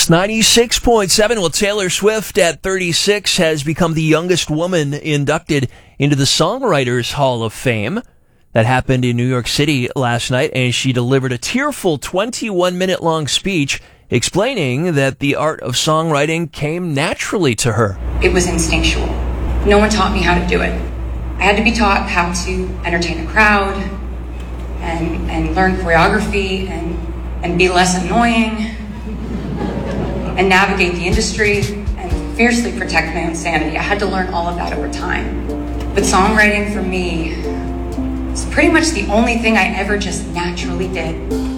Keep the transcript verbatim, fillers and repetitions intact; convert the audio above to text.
It's ninety-six point seven. Well, Taylor Swift at thirty-six has become the youngest woman inducted into the Songwriters Hall of Fame. That happened in New York City last night, and she delivered a tearful twenty-one minute long speech explaining that the art of songwriting came naturally to her. It was instinctual. No one taught me how to do it. I had to be taught how to entertain a crowd and, and learn choreography and, and be less annoying and navigate the industry and fiercely protect my own sanity. I had to learn all of that over time. But songwriting for me is pretty much the only thing I ever just naturally did.